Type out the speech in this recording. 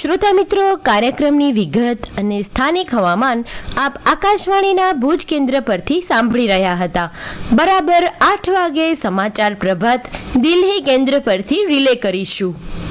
શ્રોતા મિત્રો, કાર્યક્રમની વિગત અને સ્થાનિક હવામાન આપ આકાશવાણીના ભુજ કેન્દ્ર પરથી સાંભળી રહ્યા હતા. બરાબર 8 વાગે સમાચાર પ્રભાત દિલ્હી કેન્દ્ર પરથી રિલે કરીશું.